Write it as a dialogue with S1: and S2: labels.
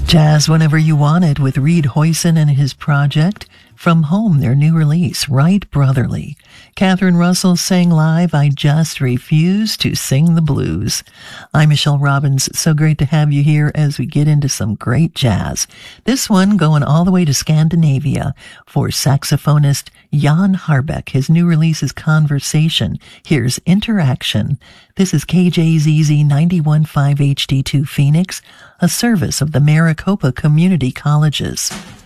S1: Jazz whenever you want it with Reed Hoyson and his project. From Home, their new release, Right Brotherly. Catherine Russell sang live, I Just Refuse to Sing the Blues. I'm Michelle Robbins. So great to have you here as we get into some great jazz. This one going all the way to Scandinavia for saxophonist Jan Harbeck. His new release is Conversation. Here's Interaction. This is KJZZ 91.5 HD2 Phoenix, a service of the Maricopa Community Colleges.